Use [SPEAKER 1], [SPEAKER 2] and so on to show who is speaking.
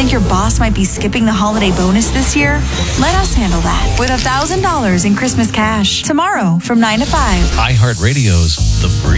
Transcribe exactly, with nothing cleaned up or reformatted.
[SPEAKER 1] Think your boss might be skipping the holiday bonus this year? Let us handle that with one thousand dollars in Christmas cash tomorrow from nine to five.
[SPEAKER 2] iHeartRadio's The Breeze.